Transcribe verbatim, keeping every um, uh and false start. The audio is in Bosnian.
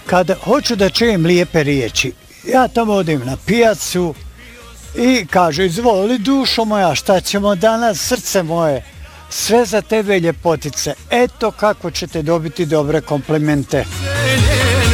Kada hoću da čujem lijepe riječi, ja tamo odim na pijacu i kažu, izvoli dušo moja, šta ćemo danas, srce moje, sve za tebe ljepotice, eto kako ćete dobiti dobre komplimente.